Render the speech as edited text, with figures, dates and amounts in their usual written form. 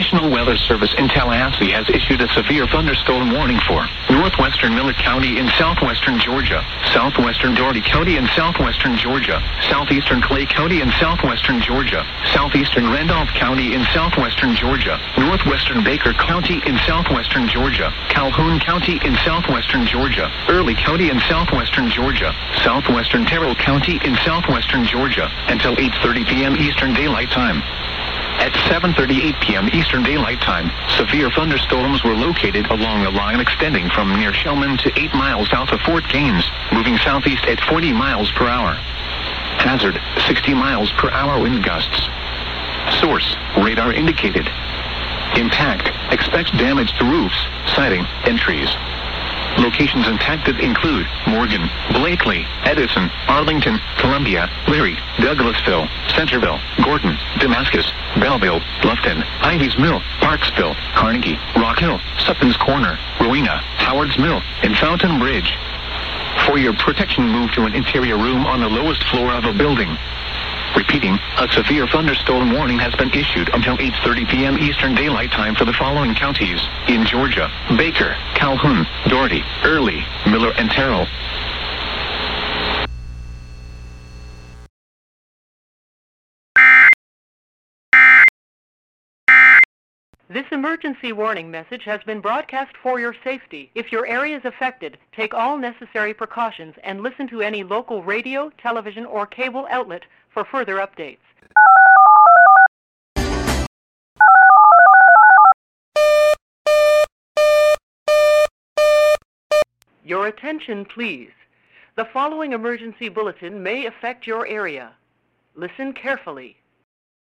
National Weather Service in Tallahassee has issued a severe thunderstorm warning for northwestern Miller County in southwestern Georgia, southwestern Dougherty County in southwestern Georgia, southeastern Clay County in southwestern Georgia, southeastern Randolph County in southwestern Georgia, northwestern Baker County in southwestern Georgia, Calhoun County in southwestern Georgia, Early County in southwestern Georgia, southwestern Terrell County in southwestern Georgia, until 8:30 p.m. Eastern Daylight Time. At 7:38 p.m. Eastern Daylight Time, severe thunderstorms were located along a line extending from near Shellman to 8 miles south of Fort Gaines, moving southeast at 40 miles per hour. Hazard, 60 miles per hour wind gusts. Source, radar indicated. Impact, expects damage to roofs, siding, and trees. Locations impacted include Morgan, Blakely, Edison, Arlington, Columbia, Leary, Douglasville, Centerville, Gordon, Damascus, Belleville, Bluffton, Ivy's Mill, Parksville, Carnegie, Rock Hill, Sutton's Corner, Rowena, Howard's Mill, and Fountain Bridge. For your protection, move to an interior room on the lowest floor of a building. Repeating, a severe thunderstorm warning has been issued until 8:30 p.m. Eastern Daylight Time for the following counties in Georgia: Baker, Calhoun, Dougherty, Early, Miller, and Terrell. This emergency warning message has been broadcast for your safety. If your area is affected, take all necessary precautions and listen to any local radio, television, or cable outlet for further updates. Your attention, please. The following emergency bulletin may affect your area. Listen carefully.